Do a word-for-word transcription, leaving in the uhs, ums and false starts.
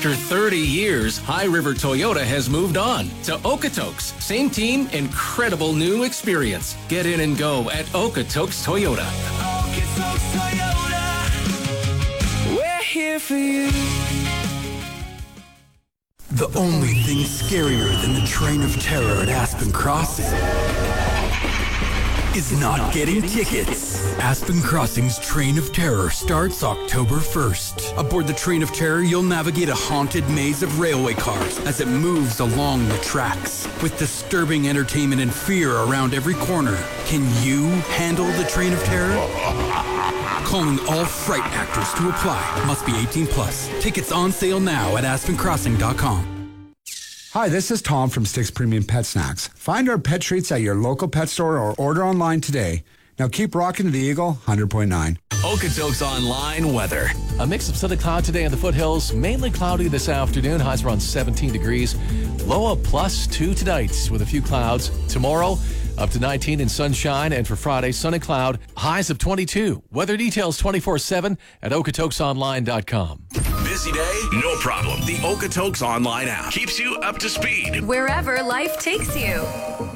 After thirty years, High River Toyota has moved on to Okotoks. Same team, incredible new experience. Get in and go at Okotoks Toyota. Okotoks Toyota. We're here for you. The only thing scarier than the train of terror at Aspen Crossing is not getting tickets. Aspen Crossing's Train of Terror starts October first. Aboard the Train of Terror, you'll navigate a haunted maze of railway cars as it moves along the tracks. With disturbing entertainment and fear around every corner, can you handle the Train of Terror? Calling all fright actors to apply. Must be eighteen plus. Tickets on sale now at aspen crossing dot com. Hi, this is Tom from Sticks Premium Pet Snacks. Find our pet treats at your local pet store or order online today. Now keep rocking to the Eagle one hundred point nine. Okotoks Online weather. A mix of sun and cloud today in the foothills. Mainly cloudy this afternoon. Highs around seventeen degrees. Low of plus two tonight with a few clouds. Tomorrow, up to nineteen in sunshine. And for Friday, sun and cloud. Highs of twenty-two. Weather details twenty-four seven at okotoks online dot com. Busy day? No problem. The Okotoks Online app keeps you up to speed wherever life takes you.